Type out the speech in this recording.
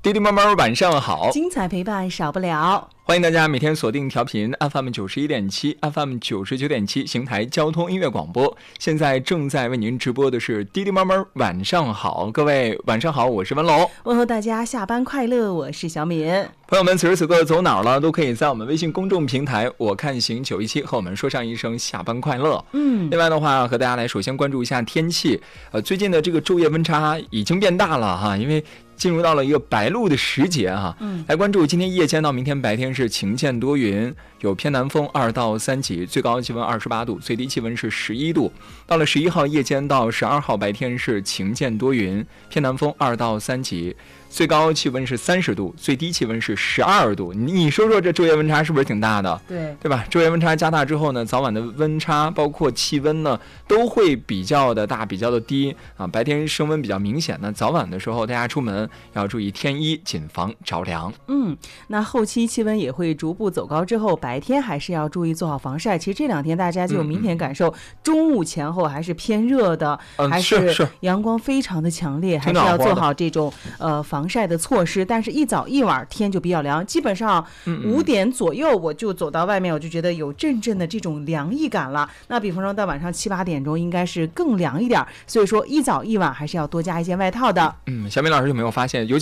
弟弟妹妹晚上好， 精彩陪伴少不了。 欢迎大家每天锁定调频 FM 91.7 FM 99.7邢台交通音乐广播。现在正在为您直播的是弟弟妹妹晚上好，各位晚上好，我是文龙， 问候大家下班快乐，我是小敏。 朋友们此时此刻走哪儿了，都可以在我们微信公众平台我看行917和我们说上一声下班快乐。另外的话和大家来首先关注一下天气。最近的这个昼夜温差已经变大了哈，因为进入到了一个白露的时节哈。来关注今天夜间到明天白天是晴间多云，有偏南风2到3级，最高气温28度，最低气温是11度。到了11号夜间到12号白天是晴间多云，偏南风2到3级，最高气温是30度，最低气温是12度。你说说这昼夜温差是不是挺大的？对吧？昼夜温差加大之后呢，早晚的温差包括气温呢都会比较的大，比较的低啊。白天升温比较明显呢，早晚的时候大家出门要注意添衣，谨防着凉。 那后期气温也会逐步走高之后，白天还是要注意做好防晒。其实这2天大家就有明显感受，中午前后还是偏热的，还是阳光非常的强烈，还是要做好这种防晒的措施。但是一早一晚天就比较凉，基本上5点左右我就走到外面，我就觉得有阵阵的这种凉意感了。那比方说到晚上7、8点钟应该是更凉一点，所以说一早一晚还是要多加一件外套的。 小敏老师有没有发现，尤